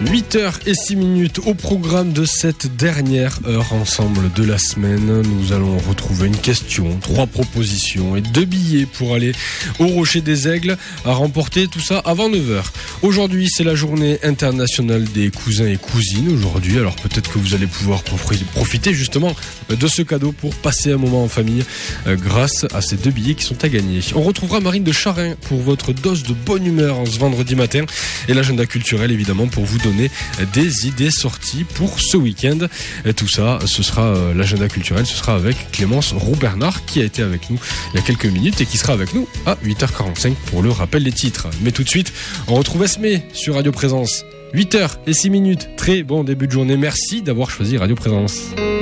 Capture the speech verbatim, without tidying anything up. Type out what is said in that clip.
huit heures six minutes au programme de cette dernière heure ensemble de la semaine. Nous allons retrouver une question, trois propositions et deux billets pour aller au Rocher des Aigles à remporter tout ça avant neuf heures. Aujourd'hui, c'est la journée internationale des cousins et cousines aujourd'hui. Alors peut-être que vous allez pouvoir profiter justement de ce cadeau pour passer un moment en famille grâce à ces deux billets qui sont à gagner. On retrouvera Marine de Charin pour votre dose de bonne humeur en ce vendredi matin et l'agenda culturel évidemment pour vous donner des idées sorties pour ce week-end. Et tout ça, ce sera euh, l'agenda culturel, ce sera avec Clémence Roux-Bernard qui a été avec nous il y a quelques minutes et qui sera avec nous à huit heures quarante-cinq pour le rappel des titres. Mais tout de suite, on retrouve Esmé sur Radio Présence. huit heures six minutes, très bon début de journée. Merci d'avoir choisi Radio Présence.